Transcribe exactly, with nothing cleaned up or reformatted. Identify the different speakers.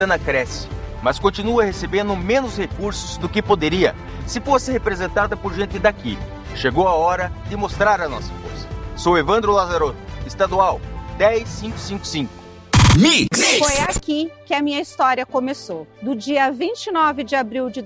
Speaker 1: cresce, mas continua recebendo menos recursos do que poderia se fosse representada por gente daqui. Chegou a hora de mostrar a nossa força. Sou Evandro Lazarotto, estadual dez mil quinhentos e cinquenta e cinco.
Speaker 2: Mix! Foi aqui que a minha história começou. Do dia vinte e nove de abril de